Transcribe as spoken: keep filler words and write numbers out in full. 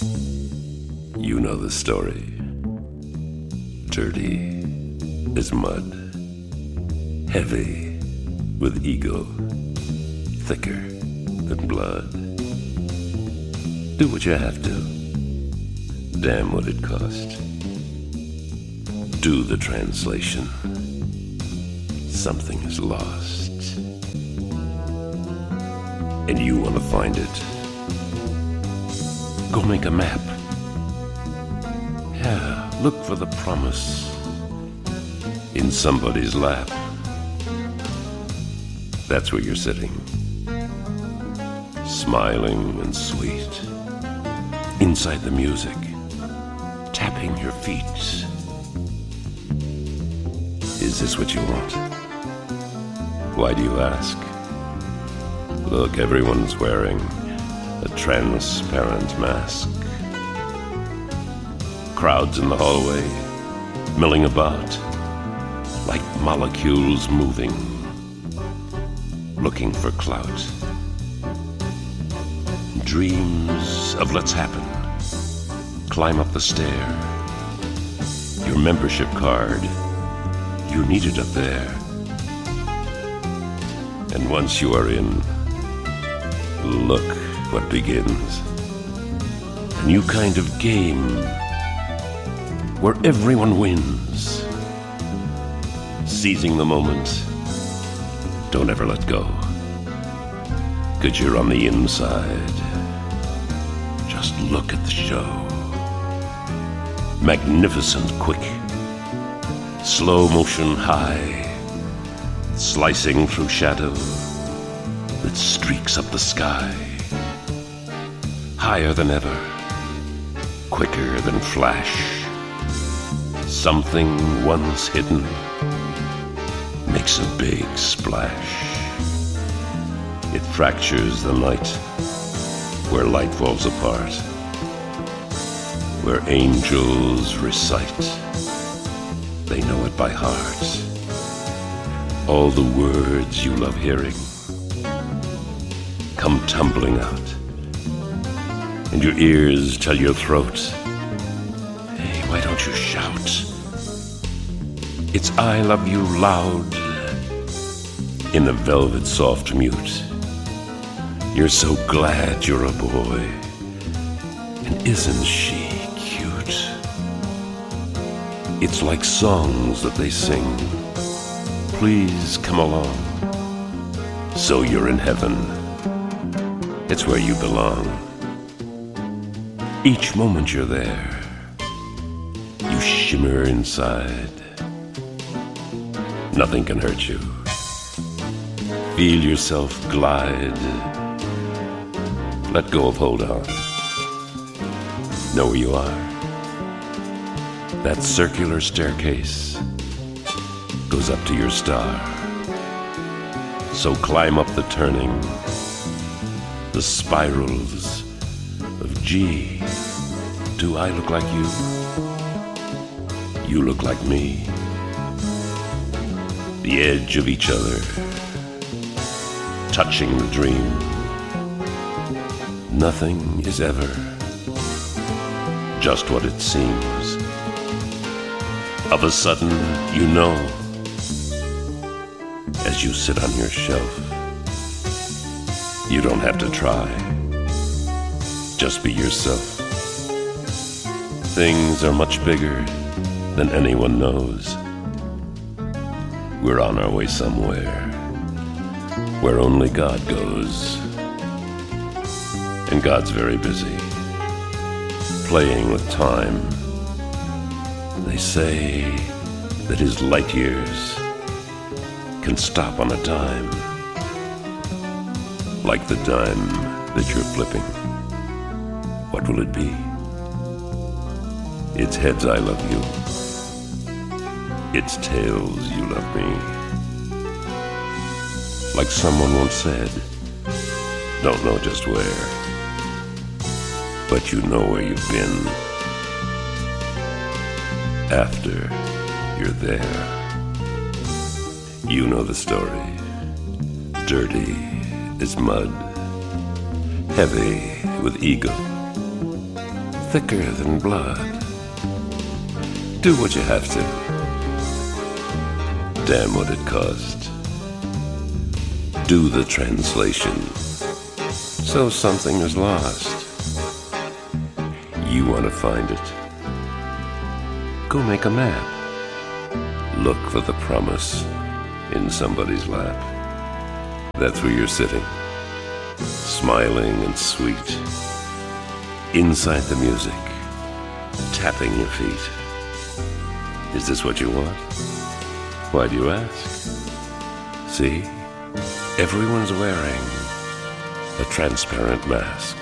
You know the story. Dirty as mud, heavy with ego, thicker than blood. Do what you have to. Damn what it cost. Do the translation. Something is lost. And you want to find it. Go make a map. Yeah, look for the promise in somebody's lap. That's where you're sitting, smiling and sweet, inside the music, tapping your feet. Is this what you want? Why do you ask? Look, everyone's wearing a transparent mask. Crowds in the hallway, milling about, like molecules moving, looking for clout. Dreams of let's happen. Climb up the stair. Your membership card, you need it up there. And once you are in, look what begins. A new kind of game where everyone wins. Seizing the moment, don't ever let go. 'Cause you're on the inside. Just look at the show. Magnificent, quick, slow motion high, slicing through shadow that streaks up the sky. Higher than ever, quicker than flash. Something once hidden makes a big splash. It fractures the night where light falls apart, where angels recite. They know it by heart. All the words you love hearing come tumbling out, and your ears tell your throat, hey, why don't you shout? It's I love you loud in the velvet soft mute. You're so glad you're a boy, and isn't she cute? It's like songs that they sing. Please come along. So you're in heaven. It's where you belong. Each moment you're there, you shimmer inside. Nothing can hurt you. Feel yourself glide. Let go of hold on. Know where you are. That circular staircase goes up to your star. So climb up the turning, the spirals of gee, do I look like you? You look like me. The edge of each other, touching the dream. Nothing is ever just what it seems. Of a sudden, you know, as you sit on your shelf, you don't have to try. Just be yourself. Things are much bigger than anyone knows. We're on our way somewhere where only God goes. And God's very busy, playing with time. They say that his light years can stop on a dime. Like the dime that you're flipping. What will it be? It's heads I love you. It's tails you love me. Like someone once said, don't know just where, but you know where you've been after you're there. You know the story. Dirty as mud, heavy with ego, thicker than blood. Do what you have to. Damn what it cost. Do the translation. So something is lost. You want to find it. Go make a map. Look for the promise in somebody's lap. That's where you're sitting, smiling and sweet, inside the music, tapping your feet. Is this what you want? Why do you ask? See, everyone's wearing a transparent mask.